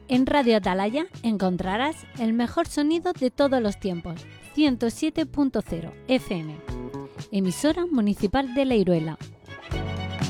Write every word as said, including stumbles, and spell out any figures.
En Radio Atalaya encontrarás el mejor sonido de todos los tiempos, ciento siete punto cero F M, emisora municipal de La Iruela.